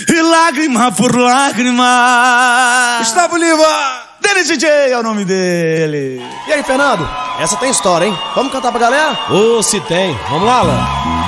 E lágrima por lágrima. Gustavo Lima! Dele DJ é o nome dele. E aí, Fernando? Essa tem história, hein? Vamos cantar pra galera? Se tem. Vamos lá, Alan.